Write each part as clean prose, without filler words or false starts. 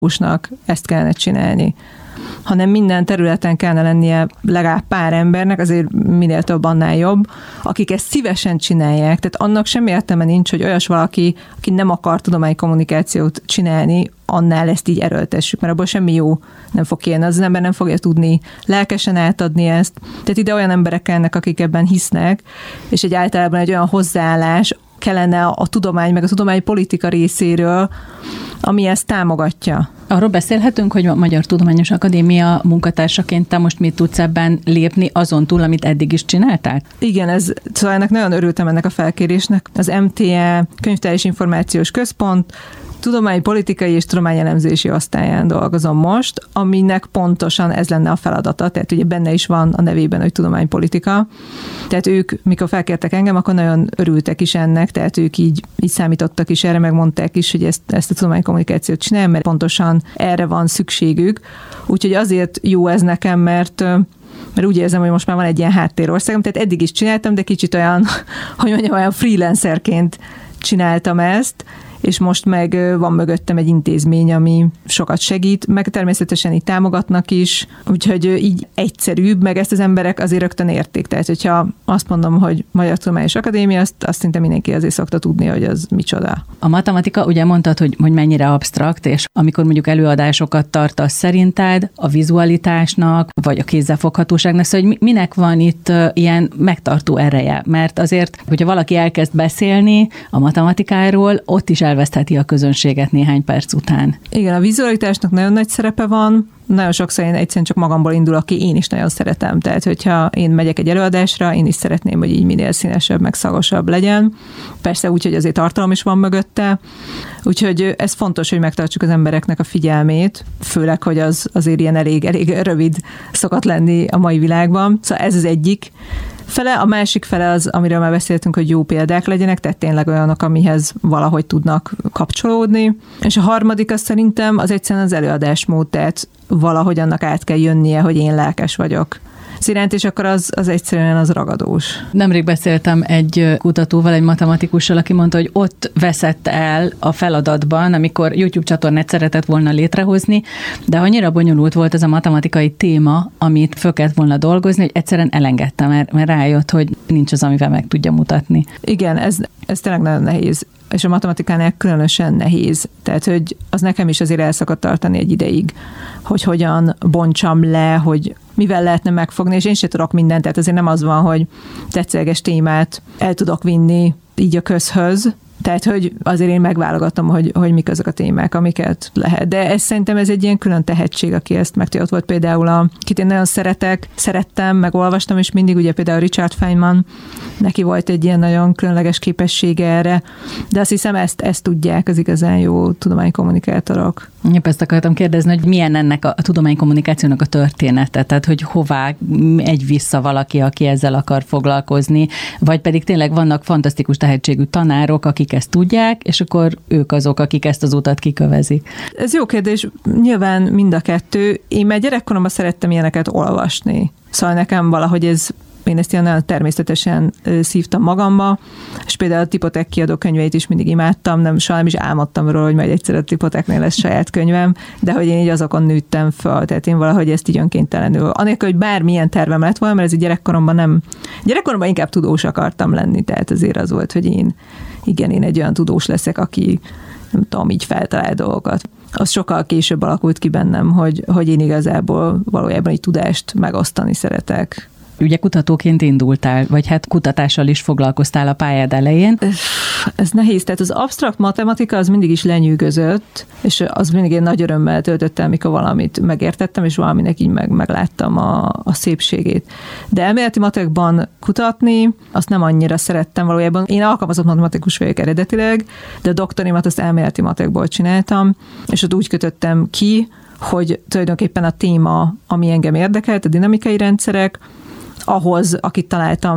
matematikusnak ezt kellene csinálni, hanem minden területen kellene lennie legalább pár embernek, azért minél több, annál jobb, akik ezt szívesen csinálják. Tehát annak semmi értelme nincs, hogy olyas valaki, aki nem akar tudománykommunikációt csinálni, annál ezt így erőltessük, mert abból semmi jó nem fog kijönni. Az ember nem fogja tudni lelkesen átadni ezt. Tehát ide olyan emberek kellnek, akik ebben hisznek, és általában egy olyan hozzáállás kellene a tudomány, meg a tudománypolitika részéről, ami ezt támogatja. Arról beszélhetünk, hogy a Magyar Tudományos Akadémia munkatársaként te most mit tudsz ebben lépni azon túl, amit eddig is csináltál? Igen, szóval ennek nagyon örültem ennek a felkérésnek. Az MTE Könyvtár és Információs Központ tudománypolitikai és tudományelemzési osztályán dolgozom most, aminek pontosan ez lenne a feladata, tehát ugye benne is van a nevében, hogy tudománypolitika. Tehát ők, mikor felkértek engem, akkor nagyon örültek is ennek, tehát ők így számítottak is erre, megmondták is, hogy ezt a tudománykommunikációt csinálják, mert pontosan erre van szükségük. Úgyhogy azért jó ez nekem, mert úgy érzem, hogy most már van egy ilyen háttérországom, tehát eddig is csináltam, de kicsit olyan, hogy mondjam, olyan freelancerként csináltam ezt, és most meg van mögöttem egy intézmény, ami sokat segít, meg természetesen így támogatnak is, úgyhogy így egyszerűbb, meg ezt az emberek azért rögtön érték. Tehát, hogyha azt mondom, hogy Magyar Tudományos Akadémia, azt szinte mindenki azért szokta tudni, hogy az micsoda. A matematika, ugye mondtad, hogy mennyire absztrakt, és amikor mondjuk előadásokat tartasz, szerinted a vizualitásnak, vagy a kézzelfoghatóságnak, szóval, hogy minek van itt ilyen megtartó ereje? Mert azért, hogyha valaki elkezd beszélni a matematikáról, ott is elvesztheti a közönséget néhány perc után. Igen, a vizualitásnak nagyon nagy szerepe van. Nagyon sokszor én egyszerűen csak magamból indulok ki, én is nagyon szeretem. Tehát, hogyha én megyek egy előadásra, én is szeretném, hogy így minél színesebb, meg szagosabb legyen. Persze úgy, hogy azért tartalom is van mögötte. Úgyhogy ez fontos, hogy megtartsuk az embereknek a figyelmét, főleg, hogy az azért ilyen elég rövid szokott lenni a mai világban. Szóval ez az egyik fele, a másik fele az, amiről már beszéltünk, hogy jó példák legyenek, tehát tényleg olyanok, amihez valahogy tudnak kapcsolódni. És a harmadik az szerintem az egyszerűen az előadásmód, tehát valahogy annak át kell jönnie, hogy én lelkes vagyok iránt, és akkor az egyszerűen az ragadós. Nemrég beszéltem egy kutatóval, egy matematikussal, aki mondta, hogy ott veszett el a feladatban, amikor YouTube csatornát szeretett volna létrehozni, de annyira bonyolult volt ez a matematikai téma, amit föl kellett volna dolgozni, hogy egyszerűen elengedte, mert rájött, hogy nincs az, amivel meg tudja mutatni. Igen, ez tényleg nagyon nehéz. És a matematikánál különösen nehéz. Tehát, hogy az nekem is azért el szokott tartani egy ideig, hogy hogyan bontsam le, hogy mivel lehetne megfogni, és én sem tudok mindent, tehát azért nem az van, hogy tetszőleges témát el tudok vinni így a közhöz, tehát, hogy azért én megválogatom, hogy mik azok a témák, amiket lehet. De szerintem ez egy ilyen külön tehetség, aki ezt megtudja. Ott volt például, akit én nagyon szerettem, meg olvastam is mindig, ugye például Richard Feynman, neki volt egy ilyen nagyon különleges képessége erre, de azt hiszem ezt tudják az igazán jó tudománykommunikátorok. Épp ezt akartam kérdezni, hogy milyen ennek a tudománykommunikációnak a története, tehát hogy hová egy vissza valaki, aki ezzel akar foglalkozni, vagy pedig tényleg vannak fantasztikus tehetségű tanárok, akik ezt tudják, és akkor ők azok, akik ezt az utat kikövezik. Ez jó kérdés, nyilván mind a kettő. Én már gyerekkoromban szerettem ilyeneket olvasni, szóval nekem valahogy én ezt ilyen nagyon természetesen szívtam magamba, és például a Tipotek kiadó könyveit is mindig imádtam, soha nem is álmodtam róla, hogy majd egyszer a Tipoteknél lesz saját könyvem, de hogy én így azokon nőttem föl, tehát én valahogy ezt így önkéntelenül. Anélkül, hogy bármilyen tervem lett volna, mert ez gyerekkoromban inkább tudós akartam lenni, tehát azért az volt, hogy én egy olyan tudós leszek, aki nem tudom, így feltalál dolgokat. Az sokkal később alakult ki bennem, hogy én igazából valójában így tudást megosztani szeretek. Ugye kutatóként indultál, vagy hát kutatással is foglalkoztál a pályád elején. Ez nehéz, tehát az absztrakt matematika az mindig is lenyűgözött, és az mindig egy nagy örömmel töltött el, mikor valamit megértettem, és valaminek így megláttam a szépségét. De elméleti matekban kutatni, azt nem annyira szerettem valójában. Én alkalmazott matematikus vagyok eredetileg, de a doktorimat azt elméleti matekból csináltam, és ott úgy kötöttem ki, hogy tulajdonképpen a téma, ami engem érdekelt, a dinamikai rendszerek, ahhoz, akit találtam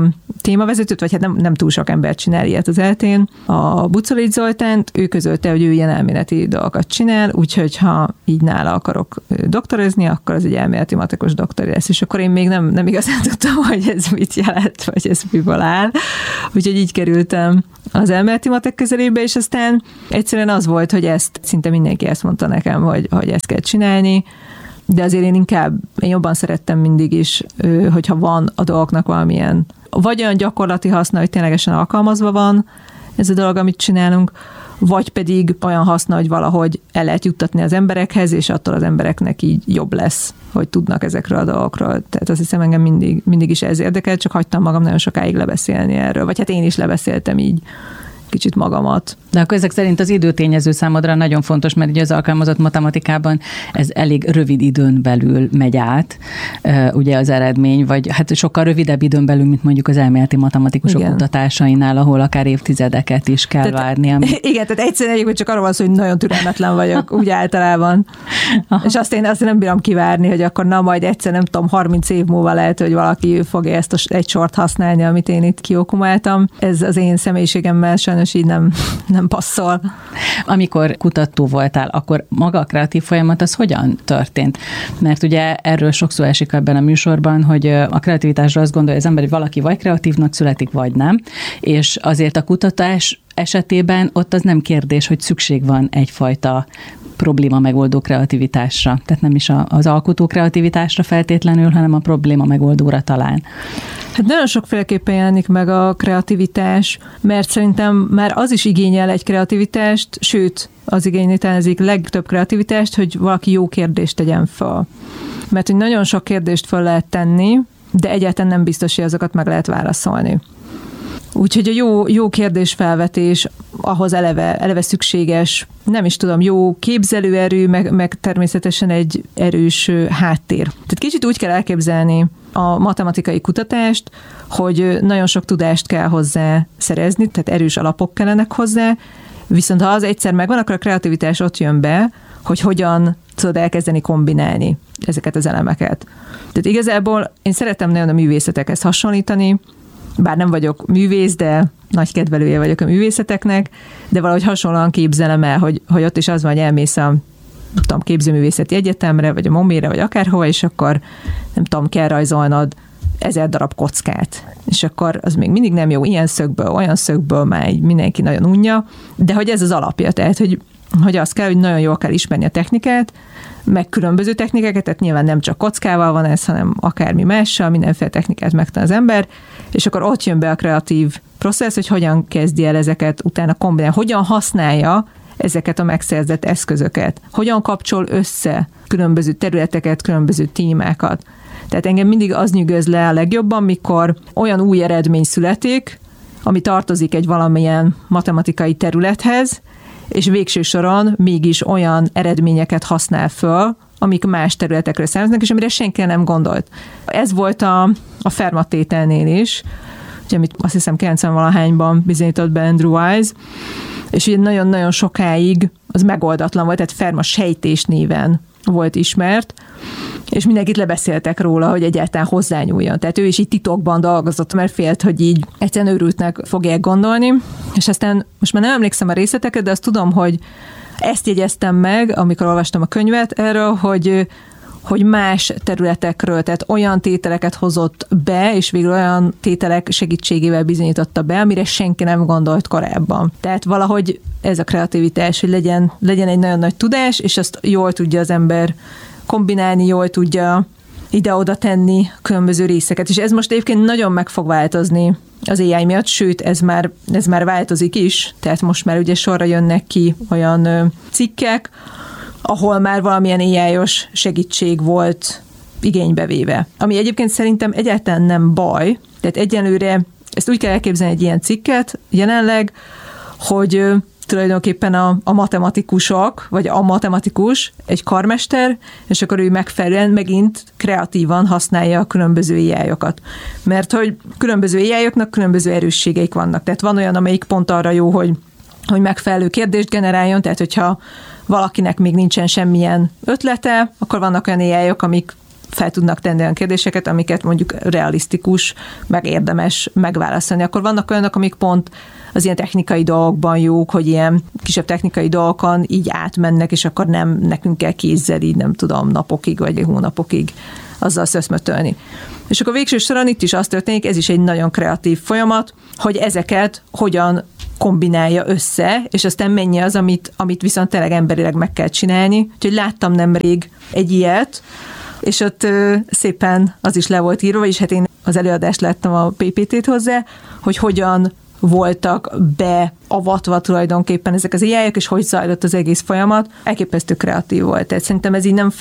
témavezetőt, vagy hát nem túl sok ember csinál ilyet az eltén. A Buczolics Zoltánt, ő közölte, hogy ő ilyen elméleti dolgokat csinál, úgyhogy ha így nála akarok doktorezni, akkor az egy elméleti matekos doktori lesz. És akkor én még nem igazán tudtam, hogy ez mit jelent, vagy ez miből áll. Úgyhogy így kerültem az elméleti matek közelébe, és aztán egyszerűen az volt, hogy szinte mindenki ezt mondta nekem, hogy ezt kell csinálni, de azért én jobban szerettem mindig is, hogyha van a dolgoknak valamilyen, vagy olyan gyakorlati haszna, hogy ténylegesen alkalmazva van ez a dolog, amit csinálunk, vagy pedig olyan haszna, hogy valahogy el lehet juttatni az emberekhez, és attól az embereknek így jobb lesz, hogy tudnak ezekről a dolgokról. Tehát azt hiszem, engem mindig is ez érdekelt, csak hagytam magam nagyon sokáig lebeszélni erről. Vagy hát én is lebeszéltem így kicsit magamat. De akkor ezek szerint az időtényező számodra nagyon fontos, mert ugye az alkalmazott matematikában ez elég rövid időn belül megy át, ugye az eredmény, vagy hát sokkal rövidebb időn belül, mint mondjuk az elméleti matematikusok kutatásainál, ahol akár évtizedeket is kell várni. Igen, tehát egyszerűen egyébként csak arról van szó, hogy nagyon türelmetlen vagyok, úgy általában. Aha. És azt nem bírom kivárni, hogy akkor majd egyszer, nem tudom, 30 év múlva lehet, hogy valaki fogja ezt egy sort használni, amit én itt kiokumáltam. Ez az én személyiségemmel sajnos így nem passzol. Amikor kutató voltál, akkor maga a kreatív folyamat az hogyan történt? Mert ugye erről sokszor esik ebben a műsorban, hogy a kreativitásra azt gondolja az ember, hogy valaki vagy kreatívnak születik, vagy nem, és azért a kutatás esetében ott az nem kérdés, hogy szükség van egyfajta probléma megoldó kreativitásra. Tehát nem is az alkotó kreativitásra feltétlenül, hanem a probléma megoldóra talán. Hát nagyon sokféleképpen jelenik meg a kreativitás, mert szerintem már az is igényel egy kreativitást, sőt, az igényli talán az legtöbb kreativitást, hogy valaki jó kérdést tegyen fel. Mert hogy nagyon sok kérdést fel lehet tenni, de egyáltalán nem biztos, hogy azokat meg lehet válaszolni. Úgyhogy a jó kérdésfelvetés ahhoz eleve szükséges, nem is tudom, jó képzelőerő, meg természetesen egy erős háttér. Tehát kicsit úgy kell elképzelni a matematikai kutatást, hogy nagyon sok tudást kell hozzá szerezni, tehát erős alapok kellenek hozzá, viszont ha az egyszer megvan, akkor a kreativitás ott jön be, hogy hogyan tudod elkezdeni kombinálni ezeket az elemeket. Tehát igazából én szeretem nagyon a művészetekhez hasonlítani, bár nem vagyok művész, de nagy kedvelője vagyok a művészeteknek, de valahogy hasonlóan képzelem el, hogy ott is az van, hogy elmész a képzőművészeti egyetemre, vagy a MOMÉ-re, vagy akárhova, és akkor nem tudom, kell rajzolnod 1000 darab kockát. És akkor az még mindig nem jó, ilyen szögből, olyan szögből már mindenki nagyon unja, de hogy ez az alapja, tehát hogy az kell, hogy nagyon jól kell ismerni a technikát, meg különböző technikákat, tehát nyilván nem csak kockával van ez, hanem akármi mással, mindenféle technikát megtanul az ember, és akkor ott jön be a kreatív processz, hogy hogyan kezdi el ezeket utána kombinálni, hogyan használja ezeket a megszerzett eszközöket, hogyan kapcsol össze különböző területeket, különböző témákat. Tehát engem mindig az nyűgöz le a legjobban, mikor olyan új eredmény születik, ami tartozik egy valamilyen matematikai területhez, és végső soron mégis olyan eredményeket használ föl, amik más területekről származnak, és amire senki nem gondolt. Ez volt a Fermat-tételnél is, ugye, amit azt hiszem 90-valahányban bizonyított be Andrew Wise, és ugye nagyon-nagyon sokáig az megoldatlan volt, tehát Fermat sejtés néven volt ismert, és mindenkit lebeszéltek róla, hogy egyáltalán hozzányúljon. Tehát ő is így titokban dolgozott, mert félt, hogy így egyszerűen őrültnek fogják gondolni, és aztán most már nem emlékszem a részleteket, de azt tudom, hogy ezt jegyeztem meg, amikor olvastam a könyvet erről, hogy más területekről, tehát olyan tételeket hozott be, és végül olyan tételek segítségével bizonyította be, amire senki nem gondolt korábban. Tehát valahogy ez a kreativitás, hogy legyen egy nagyon nagy tudás, és azt jól tudja az ember kombinálni, jól tudja ide-oda tenni különböző részeket. És ez most egyébként nagyon meg fog változni az AI miatt, sőt, ez már változik is, tehát most már ugye sorra jönnek ki olyan cikkek, ahol már valamilyen AI-os segítség volt igénybe véve. Ami egyébként szerintem egyáltalán nem baj, tehát egyenlőre ezt úgy kell elképzelni egy ilyen cikket jelenleg, hogy tulajdonképpen a matematikusok, vagy a matematikus egy karmester, és akkor ő megfelelően megint kreatívan használja a különböző AI-okat. Mert hogy különböző AI-oknak különböző erősségeik vannak. Tehát van olyan, amelyik pont arra jó, hogy megfelelő kérdést generáljon, tehát hogyha valakinek még nincsen semmilyen ötlete, akkor vannak olyan AI-ok, amik fel tudnak tenni olyan kérdéseket, amiket mondjuk realisztikus, meg érdemes megválaszolni. Akkor vannak olyanok, amik pont az ilyen technikai dolgokban jók, hogy ilyen kisebb technikai dolgokon így átmennek, és akkor nem nekünk kell kézzel így, nem tudom, napokig vagy hónapokig azzal szöszmötölni. És akkor végső soron itt is az történik, ez is egy nagyon kreatív folyamat, hogy ezeket hogyan kombinálja össze, és aztán mennyi az, amit viszont tényleg emberileg meg kell csinálni. Úgyhogy láttam nemrég egy ilyet, és ott szépen az is le volt írva, vagyis hát én az előadást láttam a PPT-t hozzá, hogy hogyan voltak beavatva tulajdonképpen ezek az AI-ok, és hogy zajlott az egész folyamat. Elképesztő kreatív volt. Tehát szerintem ez így nem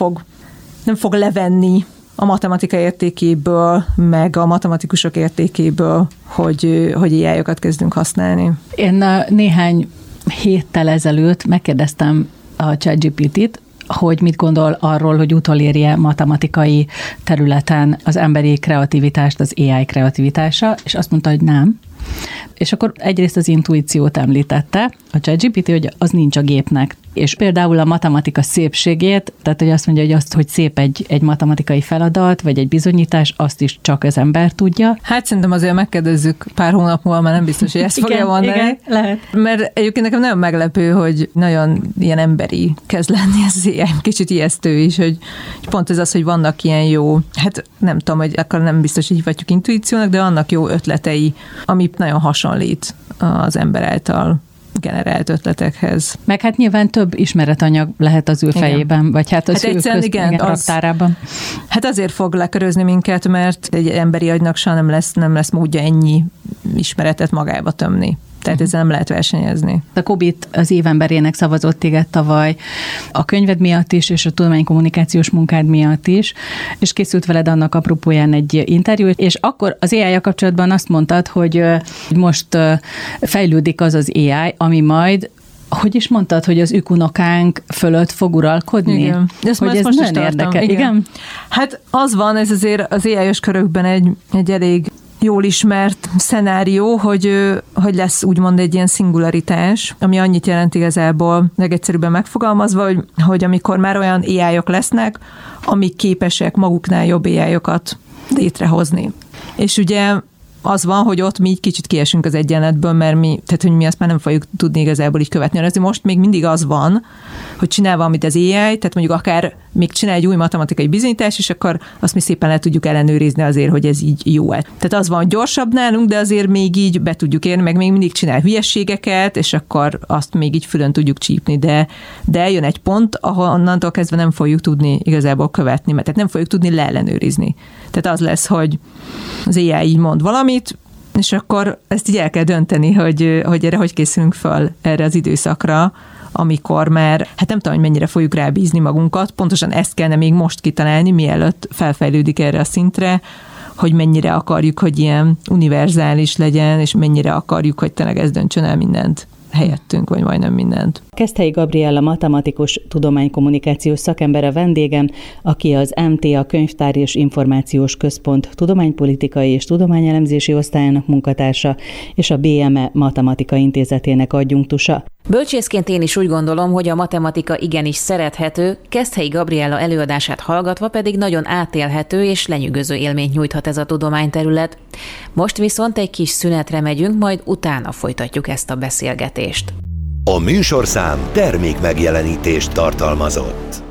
fog levenni a matematika értékéből, meg a matematikusok értékéből, hogy AI-okat kezdünk használni. Én néhány héttel ezelőtt megkérdeztem a ChatGPT-t, hogy mit gondol arról, hogy utolérje matematikai területen az emberi kreativitást, az AI kreativitása, és azt mondta, hogy nem. És akkor egyrészt az intuíciót említette a ChatGPT, hogy az nincs a gépnek. És például a matematika szépségét, tehát hogy azt mondja, hogy azt, hogy szép egy matematikai feladat, vagy egy bizonyítás, azt is csak az ember tudja. Hát szerintem azért megkérdezzük pár hónap múlva, mert nem biztos, hogy ezt fogja mondani. Igen, lehet. Mert egyébként nekem nagyon meglepő, hogy nagyon ilyen emberi kezd lenni ez ilyen kicsit ijesztő is, hogy pont ez az, hogy vannak ilyen jó, hát nem tudom, hogy akkor nem biztos, hogy hívhatjuk intuíciónak, de vannak jó ötletei, ami nagyon hasonlít az ember által generált ötletekhez. Meg hát nyilván több ismeretanyag lehet az ő fejében, igen. Vagy hát az ő raktárában. Hát azért fog lekörözni minket, mert egy emberi agynak soha nem lesz módja ennyi ismeretet magába tömni. Tehát ezzel nem lehet versenyezni. A Kobit az évemberének szavazott téged tavaly a könyved miatt is, és a tudománykommunikációs munkád miatt is, és készült veled annak apropóján egy interjú, és akkor az AI-ja kapcsolatban azt mondtad, hogy most fejlődik az AI, ami majd, hogy is mondtad, hogy az ükunokánk fölött fog uralkodni? Igen. Hogy ez nagyon érdekel. Igen. Hát az van, ez azért az AI-os körökben egy elég jól ismert szenárió, hogy lesz úgymond egy ilyen szingularitás, ami annyit jelent igazából legegyszerűbben megfogalmazva, hogy amikor már olyan AI-ok lesznek, amik képesek maguknál jobb AI-okat létrehozni. És ugye az van, hogy ott mi így kicsit kiesünk az egyenletből, mert hogy mi azt már nem fogjuk tudni igazából így követni. Azért most még mindig az van, hogy csinál valamit az AI, tehát mondjuk akár még csinál egy új matematikai bizonyítást, és akkor azt mi szépen le tudjuk ellenőrizni azért, hogy ez így jó-e. Tehát az van, hogy gyorsabb nálunk, de azért még így be tudjuk érni, meg még mindig csinál hülyességeket, és akkor azt még így fülön tudjuk csípni, de eljön egy pont, ahol onnantól kezdve nem fogjuk tudni igazából követni, mert tehát nem fogjuk tudni leellenőrizni. Tehát az lesz, hogy az AI így mond valamit, és akkor ezt így el kell dönteni, hogy erre hogy készülünk fel erre az időszakra, amikor már, hát nem tudom, hogy mennyire fogjuk rábízni magunkat, pontosan ezt kellene még most kitalálni, mielőtt felfejlődik erre a szintre, hogy mennyire akarjuk, hogy ilyen univerzális legyen, és mennyire akarjuk, hogy tényleg ez döntsön el mindent helyettünk, vagy majdnem mindent. Keszthelyi Gabriella matematikus tudománykommunikációs szakember a vendégem, aki az MTA Könyvtár és Információs Központ tudománypolitikai és tudományelemzési osztályának munkatársa, és a BME Matematika Intézetének adjunktusa. Bölcsészként én is úgy gondolom, hogy a matematika igenis szerethető, Keszthelyi Gabriella előadását hallgatva pedig nagyon átélhető és lenyűgöző élményt nyújthat ez a tudományterület. Most viszont egy kis szünetre megyünk, majd utána folytatjuk ezt a beszélgetést. A műsorszám termék megjelenítést tartalmazott.